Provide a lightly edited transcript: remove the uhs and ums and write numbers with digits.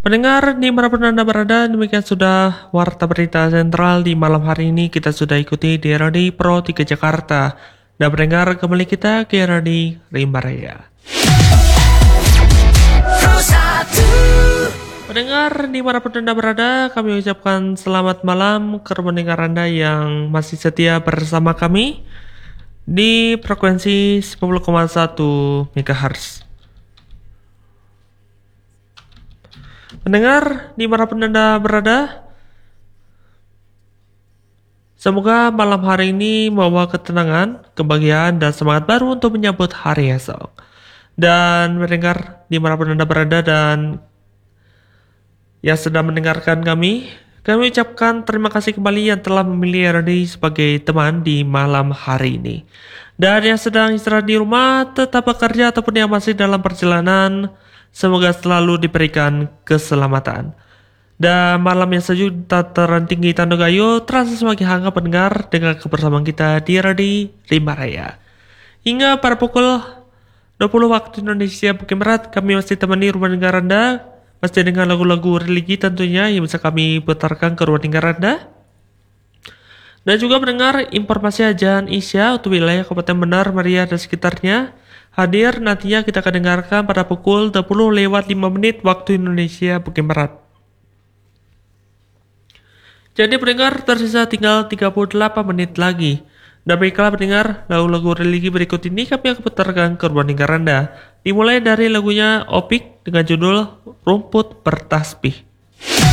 Pendengar dimanapun Anda berada, demikian sudah Warta Berita Sentral di malam hari ini kita sudah ikuti di RRI Pro 3 Jakarta. Dan pendengar kembali kita ke RRI Rimba Raya. Pendengar dimanapun Anda berada, kami ucapkan selamat malam ke pendengar Anda yang masih setia bersama kami di frekuensi 10,1 MHz. Pendengar dimanapun Anda berada, semoga malam hari ini membawa ketenangan, kebahagiaan, dan semangat baru untuk menyambut hari esok. Dan pendengar dimanapun Anda berada dan yang sedang mendengarkan kami ucapkan terima kasih kembali yang telah memilih RRI sebagai teman di malam hari ini. Dan yang sedang istirahat di rumah, tetap bekerja ataupun yang masih dalam perjalanan, semoga selalu diberikan keselamatan. Dan malam yang sejuk dataran tinggi Tandung Gayo terasa semakin hangat pendengar dengan kebersamaan kita di RRI Rimba Raya. Hingga pada pukul 20 waktu Indonesia Bagian Barat, kami masih temani rumah dengar Anda, masih dengan lagu-lagu religi tentunya yang bisa kami putarkan ke ruang dengar Anda. Dan juga mendengar informasi ajan Isya untuk wilayah Kabupaten Benar, Meriah dan sekitarnya. Hadir nantinya kita akan dengarkan pada pukul 20:05 waktu Indonesia Bagian Barat. Jadi pendengar tersisa tinggal 38 menit lagi. Dan baiklah pendengar, lagu-lagu religi berikut ini kami akan putarkan ke ruang dengar Anda. Dimulai dari lagunya Opik dengan judul Rumput Bertasbih.